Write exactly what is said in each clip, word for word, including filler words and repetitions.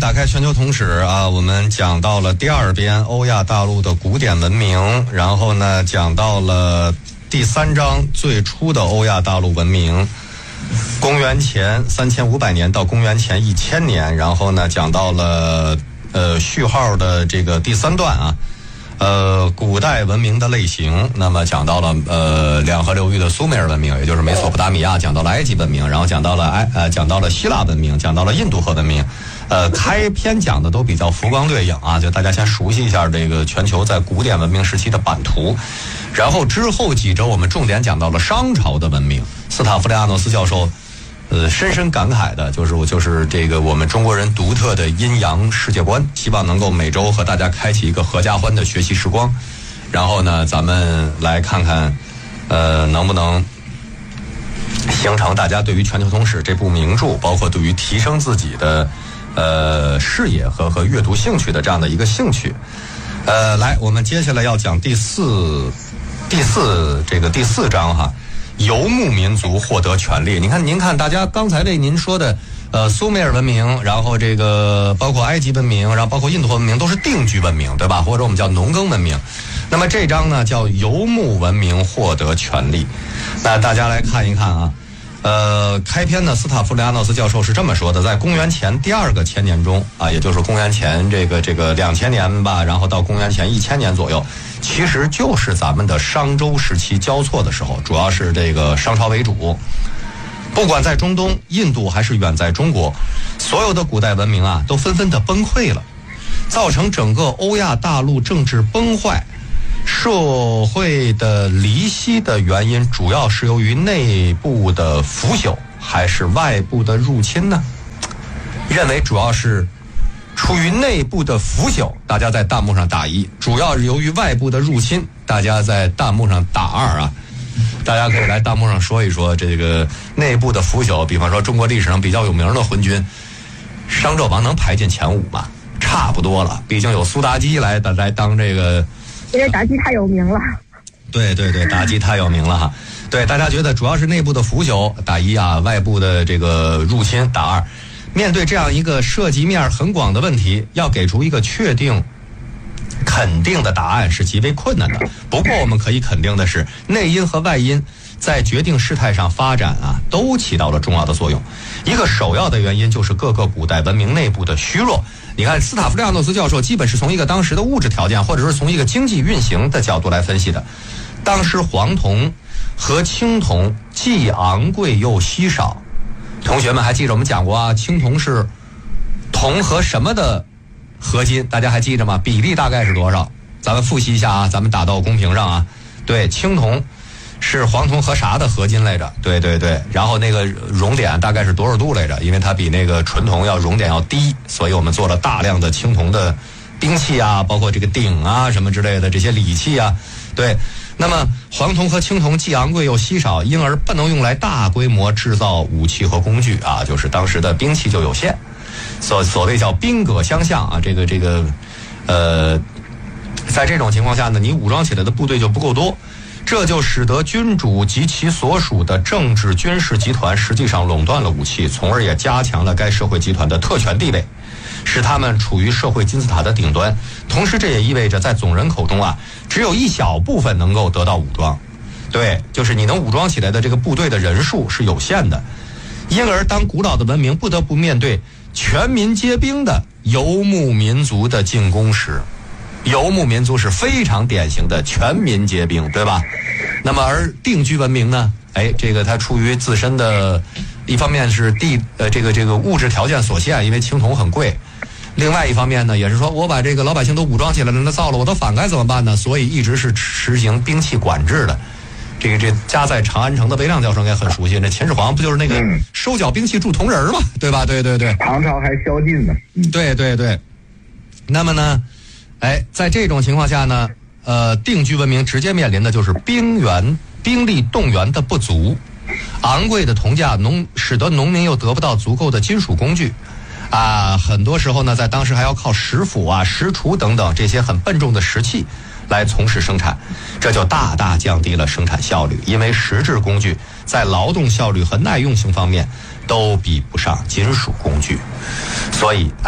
打开全球通史啊，我们讲到了第二编欧亚大陆的古典文明，然后呢讲到了第三章最初的欧亚大陆文明，公元前三千五百年到公元前一千年，然后呢讲到了呃序号的这个第三段啊，呃古代文明的类型，那么讲到了呃两河流域的苏美尔文明，也就是美索不达米亚，讲到了埃及文明，然后讲到了埃呃讲到了希腊文明，讲到了印度河文明。呃，开篇讲的都比较浮光掠影啊，就大家先熟悉一下这个全球在古典文明时期的版图，然后之后几周我们重点讲到了商朝的文明。斯塔夫利亚诺斯教授，呃，深深感慨的就是我就是这个我们中国人独特的阴阳世界观，希望能够每周和大家开启一个合家欢的学习时光，然后呢，咱们来看看，呃，能不能形成大家对于全球通史这部名著，包括对于提升自己的。呃，视野和和阅读兴趣的这样的一个兴趣，呃，来，我们接下来要讲第四第四这个第四章哈，游牧民族获得权利。你看，您看，大家刚才为您说的，呃，苏美尔文明，然后这个包括埃及文明，然后包括印度文明，都是定居文明，对吧？或者我们叫农耕文明。那么这章呢，叫游牧文明获得权利。那大家来看一看啊。呃，开篇呢，斯塔夫利亚诺斯教授是这么说的：在公元前第二个千年中啊，也就是公元前这个这个两千年吧，然后到公元前一千年左右，其实就是咱们的商周时期交错的时候，主要是这个商朝为主。不管在中东、印度还是远在中国，所有的古代文明啊，都纷纷的崩溃了，造成整个欧亚大陆政治崩坏。社会的离析的原因主要是由于内部的腐朽还是外部的入侵呢？认为主要是出于内部的腐朽，大家在弹幕上打一；主要是由于外部的入侵，大家在弹幕上打二啊。大家可以来弹幕上说一说这个内部的腐朽，比方说中国历史上比较有名的昏君商纣王能排进前五吗？差不多了，毕竟有苏妲己来来当这个。 因为妲己太有名了， 对对对，妲己太有名了哈。对，大家觉得主要是内部的腐朽打一啊，外部的这个入侵打二。面对这样一个涉及面很广的问题，要给出一个确定、肯定的答案是极为困难的。不过我们可以肯定的是，内因和外因在决定事态上发展啊，都起到了重要的作用。一个首要的原因就是各个古代文明内部的虚弱。你看，斯塔夫利亚诺斯教授基本是从一个当时的物质条件，或者是从一个经济运行的角度来分析的。当时黄铜和青铜既昂贵又稀少。同学们还记着我们讲过啊，青铜是铜和什么的合金？大家还记着吗？比例大概是多少？咱们复习一下啊，咱们打到公屏上啊。对，青铜是黄铜和啥的合金来着？对对对，然后那个熔点大概是多少度来着？因为它比那个纯铜要熔点要低，所以我们做了大量的青铜的兵器啊，包括这个鼎啊什么之类的这些礼器啊。对，那么黄铜和青铜既昂贵又稀少，因而不能用来大规模制造武器和工具啊，就是当时的兵器就有限，所所谓叫兵戈相向啊，这个这个呃，在这种情况下呢，你武装起来的部队就不够多。这就使得君主及其所属的政治军事集团实际上垄断了武器，从而也加强了该社会集团的特权地位，使他们处于社会金字塔的顶端。同时这也意味着在总人口中啊，只有一小部分能够得到武装。对，就是你能武装起来的这个部队的人数是有限的。因而当古老的文明不得不面对全民皆兵的游牧民族的进攻时，游牧民族是非常典型的全民皆兵，对吧？那么而定居文明呢？哎，这个它出于自身的，一方面是地呃这个这个物质条件所限，因为青铜很贵；另外一方面呢，也是说我把这个老百姓都武装起来了，那造了我的反该怎么办呢？所以一直是实行兵器管制的。这个这家在长安城的韦亮教授应该很熟悉，那秦始皇不就是那个收缴兵器铸铜人嘛，对吧？对对对。 唐朝还宵禁呢。 嗯、对对对。那么呢？哎，在这种情况下呢，呃，定居文明直接面临的就是兵源、兵力动员的不足，昂贵的铜价农使得农民又得不到足够的金属工具，啊，很多时候呢，在当时还要靠石斧啊、石锄等等这些很笨重的石器来从事生产，这就大大降低了生产效率，因为石质工具在劳动效率和耐用性方面都比不上金属工具，所以，哎，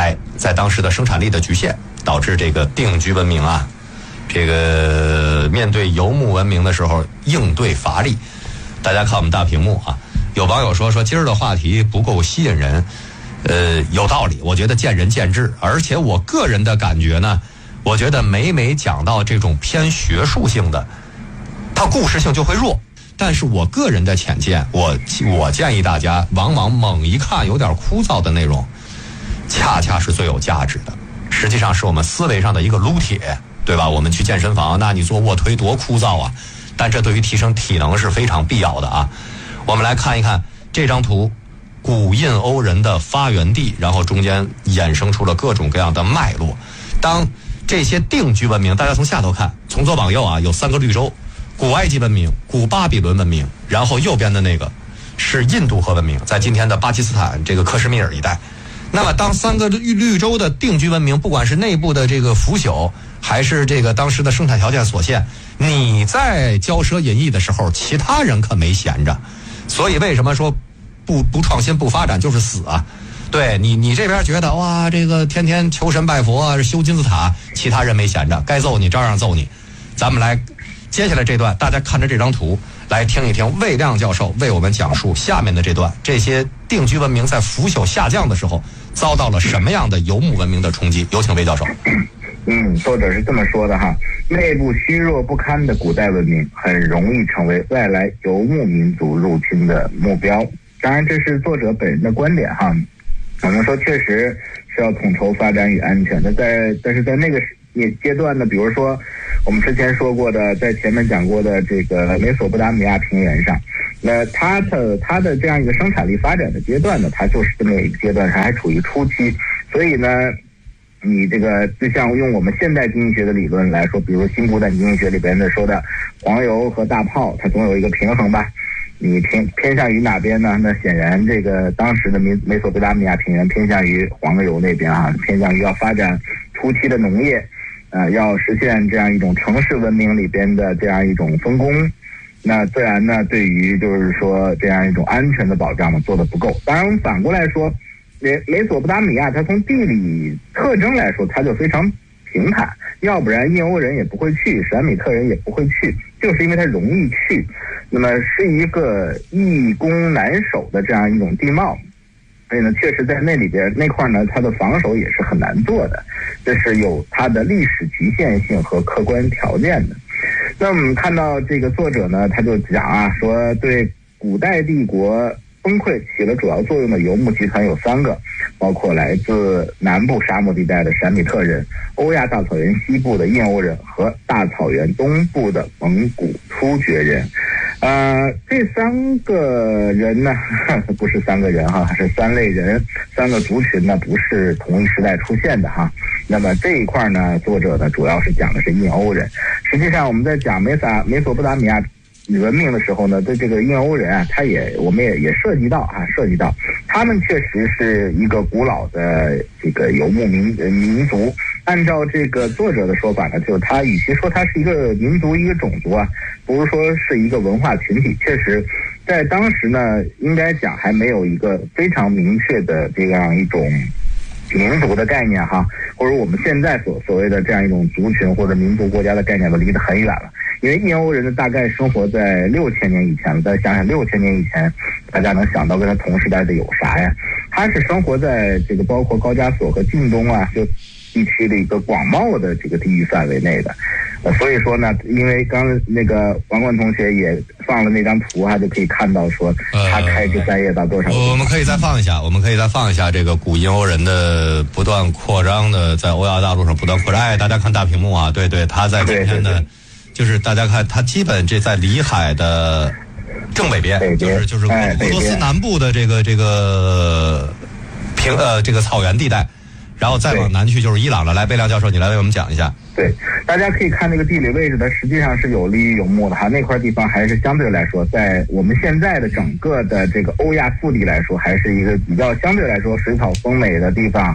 在当时的生产力的局限，导致这个定居文明啊，这个面对游牧文明的时候应对乏力。大家看我们大屏幕啊，有网友说说今儿的话题不够吸引人，呃，有道理，我觉得见仁见智。而且我个人的感觉呢，我觉得每每讲到这种偏学术性的，它故事性就会弱。但是我个人的浅见，我我建议大家，往往猛一看有点枯燥的内容，恰恰是最有价值的。实际上是我们思维上的一个撸铁，对吧？我们去健身房，那你做卧推多枯燥啊！但这对于提升体能是非常必要的啊。我们来看一看这张图，古印欧人的发源地，然后中间衍生出了各种各样的脉络。当这些定居文明，大家从下头看，从左往右啊，有三个绿洲。古埃及文明、古巴比伦文明，然后右边的那个是印度河文明，在今天的巴基斯坦这个克什米尔一带。那么当三个绿绿洲的定居文明，不管是内部的这个腐朽，还是这个当时的生产条件所限，你在骄奢淫逸的时候，其他人可没闲着。所以为什么说不不创新不发展就是死啊？对你你这边觉得哇，这个天天求神拜佛修金字塔，其他人没闲着，该揍你照样揍你。咱们来接下来这段，大家看着这张图来听一听魏亮教授为我们讲述下面的这段，这些定居文明在腐朽下降的时候遭到了什么样的游牧文明的冲击。有请魏教授。 嗯，作者是这么说的哈，内部虚弱不堪的古代文明很容易成为外来游牧民族入侵的目标。当然这是作者本人的观点哈，我们说确实是要统筹发展与安全的，在但是在那个阶段呢，比如说我们之前说过的，在前面讲过的这个美索不达米亚平原上，那它的它的这样一个生产力发展的阶段呢，它就是这么一个阶段，它还处于初期。所以呢，你这个就像用我们现代经济学的理论来说，比如新古典经济学里边的说的黄油和大炮，它总有一个平衡吧。你偏偏向于哪边呢？那显然这个当时的美美索不达米亚平原偏向于黄油那边啊，偏向于要发展初期的农业。呃，要实现这样一种城市文明里边的这样一种分工，那自然呢，对于就是说这样一种安全的保障呢，做得不够。当然，反过来说，美美索不达米亚它从地理特征来说，它就非常平坦，要不然印欧人也不会去，闪米特人也不会去，就是因为它容易去。那么是一个易攻难守的这样一种地貌。所以呢，确实在那里边那块呢，它的防守也是很难做的，这是有它的历史局限性和客观条件的。那我们看到这个作者呢，他就讲啊，说对古代帝国崩溃起了主要作用的游牧集团有三个，包括来自南部沙漠地带的闪米特人、欧亚大草原西部的印欧人和大草原东部的蒙古突厥人。呃，这三个人呢，不是三个人哈，是三类人，三个族群呢，不是同一时代出现的哈。那么这一块呢，作者呢主要是讲的是印欧人。实际上我们在讲美撒美索不达米亚文明的时候呢，对这个印欧人啊，他也我们也也涉及到啊，涉及到他们确实是一个古老的这个游牧民民族。按照这个作者的说法呢，就他与其说他是一个民族一个种族啊，不如说是一个文化群体。确实在当时呢，应该讲还没有一个非常明确的这样一种民族的概念哈，或者我们现在所所谓的这样一种族群或者民族国家的概念都离得很远了。因为印欧人呢，大概生活在六千年以前了，再想想六千年以前，大家能想到跟他同时代的有啥呀？他是生活在这个包括高加索和近东啊，就地区的一个广袤的这个地域范围内的。呃，所以说呢，因为刚那个王冠同学也放了那张图啊，就可以看到说他开枝散叶到多少、 呃。我们可以再放一下，我们可以再放一下这个古印欧人的不断扩张的，在欧亚大陆上不断扩张。哎，大家看大屏幕啊，对对，他在今天的，就是大家看他基本这在里海的正北边， 北边就是就是哎、 俄罗斯南部的这个这个平呃这个草原地带。然后再往南去就是伊朗了。来，贝亮教授，你来为我们讲一下。 对，大家可以看这个地理位置呢，实际上是有利于游牧的哈。那块地方还是相对来说，在我们现在的整个的这个欧亚腹地来说，还是一个比较相对来说水草丰美的地方，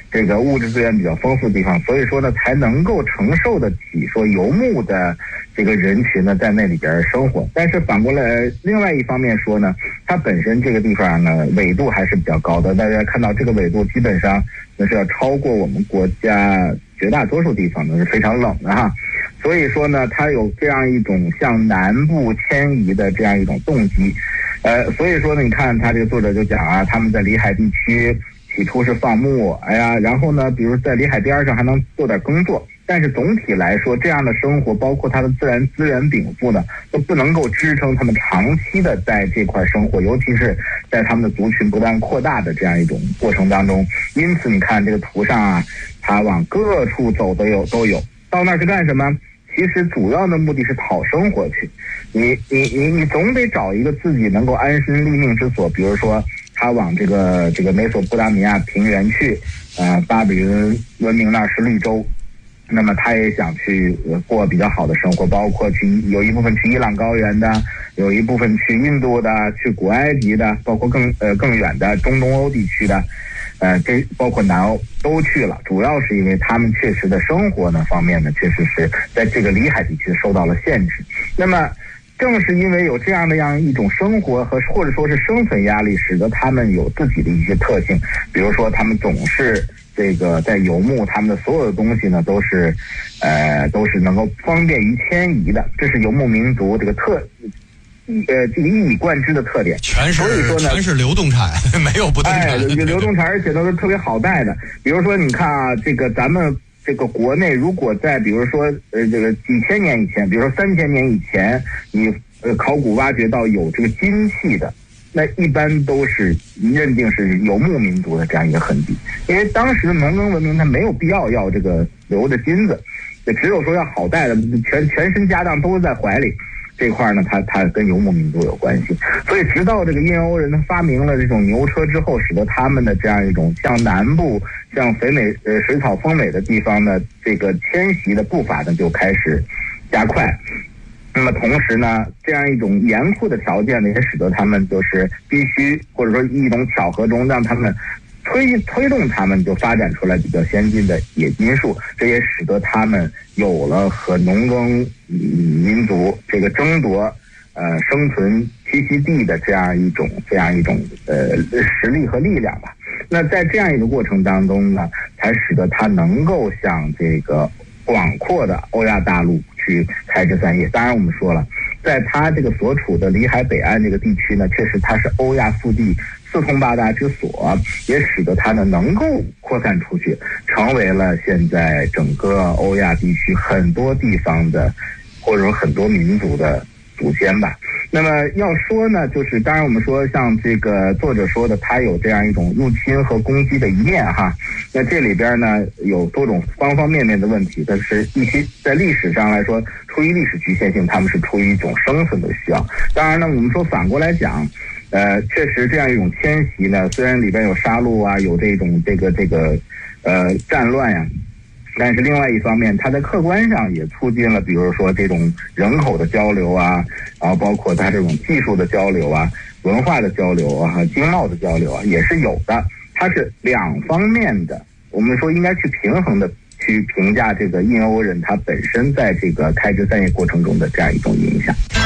这个物质资源比较丰富的地方，所以说呢才能够承受得起说游牧的这个人群呢在那里边生活。但是反过来另外一方面说呢，它本身这个地方呢纬度还是比较高的，大家看到这个纬度基本上那是要超过我们国家绝大多数地方呢是非常冷的哈。所以说呢它有这样一种向南部迁移的这样一种动机。呃，所以说呢你看他这个作者就讲啊，他们在里海地区起初是放牧，哎呀，然后呢比如在里海边上还能做点耕作，但是总体来说这样的生活包括它的自然资源禀赋呢都不能够支撑他们长期的在这块生活，尤其是在他们的族群不断扩大的这样一种过程当中。因此你看这个图上啊，他往各处走的有都有，到那儿去干什么？其实主要的目的是讨生活去，你你你你总得找一个自己能够安身立命之所，比如说他往这个这个美索不达米亚平原去，呃，巴比伦文明那是绿洲，那么他也想去过比较好的生活，包括去有一部分去伊朗高原的，有一部分去印度的，去古埃及的，包括更呃更远的中东欧地区的。呃，这包括南欧都去了，主要是因为他们确实的生活呢方面呢，确实是在这个里海地区受到了限制。那么，正是因为有这样的样一种生活和或者说是生存压力，使得他们有自己的一些特性，比如说他们总是这个在游牧，他们的所有的东西呢都是，呃，都是能够方便于迁移的，这是游牧民族这个特。呃，这个一以贯之的特点， 全是所以说呢， 全是流动产，没有不动产。 哎，流动产，而且都是特别好带的。比如说，你看啊，这个咱们这个国内，如果在比如说呃这个几千年以前，比如说三千年以前，你呃考古挖掘到有这个金器的，那一般都是认定是游牧民族的这样一个痕迹，因为当时农耕文明它没有必要要这个留的金子，也只有说要好带的，全全身家当都是在怀里。这块呢，它它跟游牧民族有关系，所以直到这个印欧人发明了这种牛车之后，使得他们的这样一种向南部、向北美呃水草丰美的地方呢，这个迁徙的步伐呢就开始加快。那么同时呢，这样一种严酷的条件呢，也使得他们就是必须或者说一种巧合中让他们推推动他们就发展出来比较先进的冶金术，这也使得他们有了和农耕民族这个争夺呃生存栖息地的这样一种这样一种呃实力和力量吧。那在这样一个过程当中呢，才使得他能够向这个广阔的欧亚大陆去开枝散叶。当然我们说了，在他这个所处的里海北岸这个地区呢，确实它是欧亚腹地四通八达之所，也使得它呢能够扩散出去，成为了现在整个欧亚地区很多地方的或者说很多民族的祖先吧。那么要说呢，就是当然我们说像这个作者说的，他有这样一种入侵和攻击的一面哈。那这里边呢有多种方方面面的问题，但是一些在历史上来说，出于历史局限性，他们是出于一种生存的需要。当然呢，我们说反过来讲。呃，确实这样一种迁徙呢，虽然里边有杀戮啊，有这种这个这个呃战乱呀、啊，但是另外一方面，它在客观上也促进了，比如说这种人口的交流啊，然后包括它这种技术的交流啊、文化的交流啊、经贸的交流啊，也是有的。它是两方面的，我们说应该去平衡的去评价这个印欧人他本身在这个开枝散叶过程中的这样一种影响。